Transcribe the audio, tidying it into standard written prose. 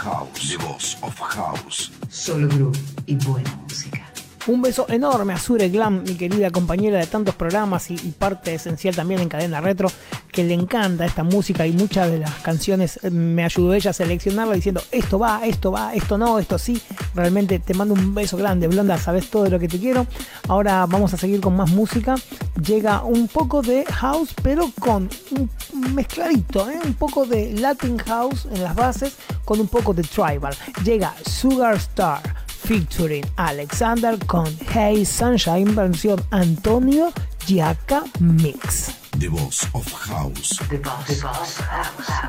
House. The Boss of House. Solo groove y buena música. Un beso enorme a Sure Glam, mi querida compañera de tantos programas y parte esencial también en Cadena Retro, que le encanta esta música y muchas de las canciones me ayudó ella a seleccionarla diciendo esto va, esto no, esto sí. Realmente te mando un beso grande, Blonda, sabes todo lo que te quiero. Ahora vamos a seguir con más música. Llega un poco de house, pero con un mezcladito, un poco de Latin house en las bases, con un poco de tribal. Llega Sugar Star featuring Alexander con Hey Sunshine versión Antonio Giaca Mix. The Boss of House. The Boss of House.